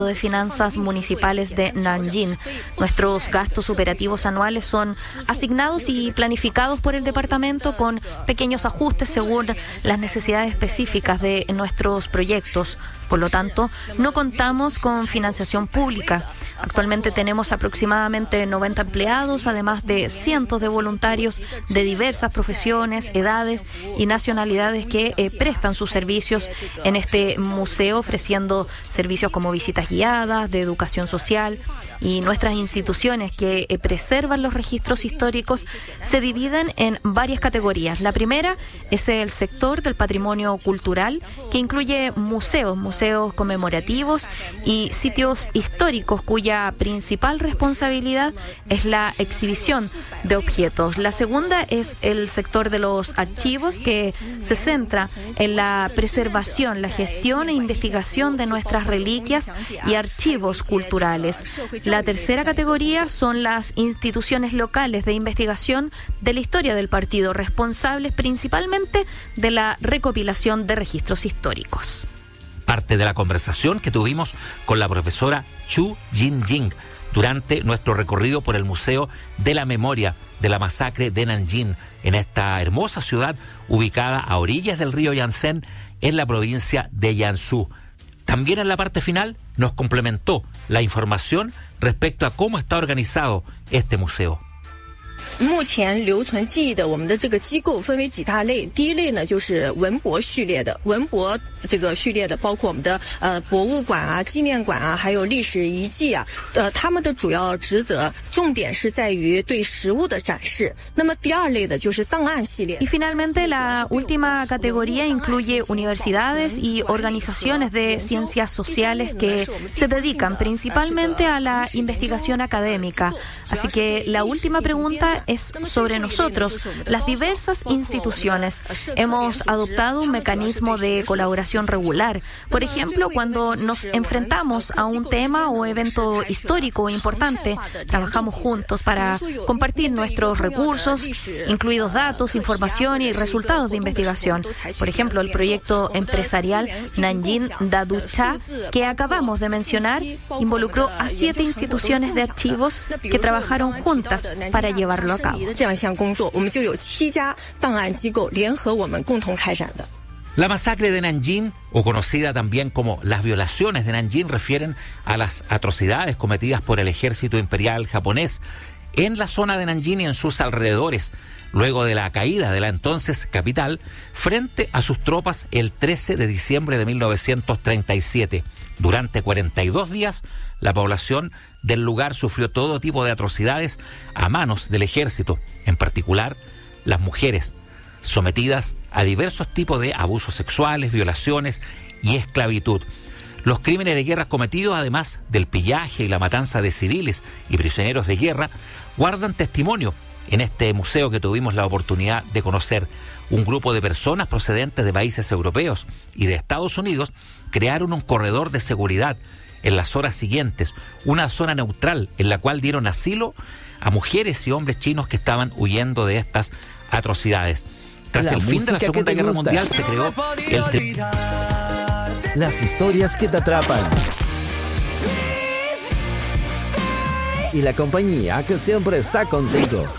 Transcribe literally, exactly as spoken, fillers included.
de Finanzas Municipales de Nanjing. Nuestros gastos operativos anuales son asignados y planificados por el departamento con pequeños ajustes según las necesidades específicas de nuestros proyectos. Por lo tanto, no contamos con financiación pública. Actualmente tenemos aproximadamente noventa empleados, además de cientos de voluntarios de diversas profesiones, edades y nacionalidades que eh, prestan sus servicios en este museo, ofreciendo servicios como visitas guiadas, de educación social, y nuestras instituciones que eh, preservan los registros históricos se dividen en varias categorías. La primera es el sector del patrimonio cultural, que incluye museos, museos conmemorativos y sitios históricos cuya principal responsabilidad es la exhibición de objetos. La segunda es el sector de los archivos, que se centra en la preservación, la gestión e investigación de nuestras reliquias y archivos culturales. La tercera categoría son las instituciones locales de investigación de la historia del partido, responsables principalmente de la recopilación de registros históricos. Parte de la conversación que tuvimos con la profesora Chu Jinjing durante nuestro recorrido por el Museo de la Memoria de la Masacre de Nanjing, en esta hermosa ciudad ubicada a orillas del río Yangtze, en la provincia de Jiangsu. También en la parte final nos complementó la información respecto a cómo está organizado este museo. 目前留存记忆的我们的这个机构分为几大类，第一类呢就是文博序列的，文博这个序列的包括我们的呃博物馆啊、纪念馆啊，还有历史遗迹啊，呃他们的主要职责重点是在于对实物的展示。那么第二类的就是档案系列。 Y finalmente la última categoría incluye universidades y organizaciones de ciencias sociales que se dedican principalmente a la investigación académica. Así que la última pregunta es sobre nosotros, las diversas instituciones. Hemos adoptado un mecanismo de colaboración regular. Por ejemplo, cuando nos enfrentamos a un tema o evento histórico importante, trabajamos juntos para compartir nuestros recursos, incluidos datos, información y resultados de investigación. Por ejemplo, el proyecto empresarial Nanjing Daducha, que acabamos de mencionar, involucró a siete instituciones de archivos que trabajaron juntas para llevarlo a cabo. La masacre de Nanjing, o conocida también como las violaciones de Nanjing, refieren a las atrocidades cometidas por el ejército imperial japonés en la zona de Nanjing y en sus alrededores, luego de la caída de la entonces capital frente a sus tropas el trece de diciembre de mil novecientos treinta y siete. Durante cuarenta y dos días, la población del lugar sufrió todo tipo de atrocidades a manos del ejército, en particular las mujeres, sometidas a diversos tipos de abusos sexuales, violaciones y esclavitud. Los crímenes de guerra cometidos, además del pillaje y la matanza de civiles y prisioneros de guerra, guardan testimonio en este museo que tuvimos la oportunidad de conocer. Un grupo de personas procedentes de países europeos y de Estados Unidos crearon un corredor de seguridad en las horas siguientes, una zona neutral en la cual dieron asilo a mujeres y hombres chinos que estaban huyendo de estas atrocidades. Tras La el fin de la música que Segunda te Guerra gusta. Mundial se creó el tri- Las historias que te atrapan. Y la compañía que siempre está contigo.